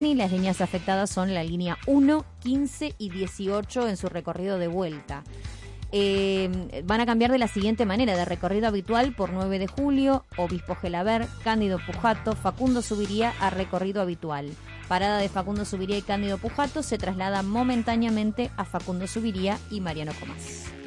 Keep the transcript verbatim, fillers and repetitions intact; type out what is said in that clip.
Y las líneas afectadas son la línea uno, quince y dieciocho en su recorrido de vuelta. Eh, van a cambiar de la siguiente manera: de recorrido habitual por nueve de julio, Obispo Gelabert, Cándido Pujato, Facundo Subiría a recorrido habitual. Parada de Facundo Subiría y Cándido Pujato se traslada momentáneamente a Facundo Subiría y Mariano Comás.